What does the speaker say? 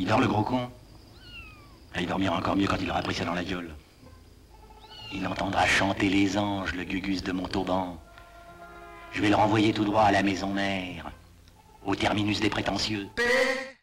Il dort le gros con. Et il dormira encore mieux quand il aura pris ça dans la gueule. Il entendra chanter les anges, le gugus de Montauban. Je vais le renvoyer tout droit à la maison mère, au terminus des prétentieux.